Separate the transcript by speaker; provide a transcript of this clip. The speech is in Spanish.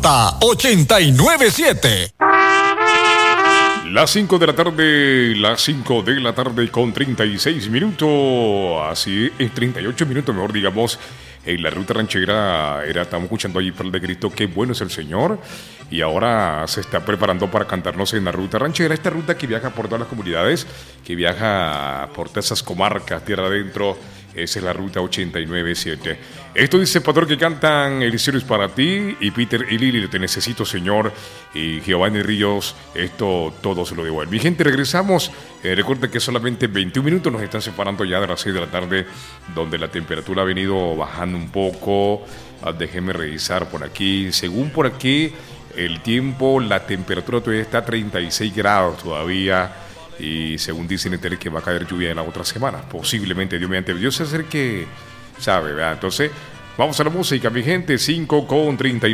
Speaker 1: Ruta 897.
Speaker 2: Las 5 de la tarde con 36 minutos, así en 38 minutos mejor digamos, en la ruta ranchera estamos escuchando ahí Perla de Cristo, qué bueno es el Señor, y ahora se está preparando para cantarnos en la ruta ranchera, esta ruta que viaja por todas las comunidades, que viaja por todas esas comarcas, tierra adentro. Esa es la ruta 897. Esto dice Pastor que cantan El cielo es para ti y Peter y Lili, te necesito Señor, y Giovanni Ríos, esto todo se lo debo a él. Mi gente, regresamos. Recuerden que solamente 21 minutos nos están separando ya de las 6 de la tarde, donde la temperatura ha venido bajando un poco. Déjenme revisar por aquí. Según por aquí, el tiempo, la temperatura todavía está a 36 grados todavía. Y según dicen en tele que va a caer lluvia en la otra semana, posiblemente Dios mediante Dios se acerque, sabe, ¿verdad? Entonces, vamos a la música, mi gente, 5:39.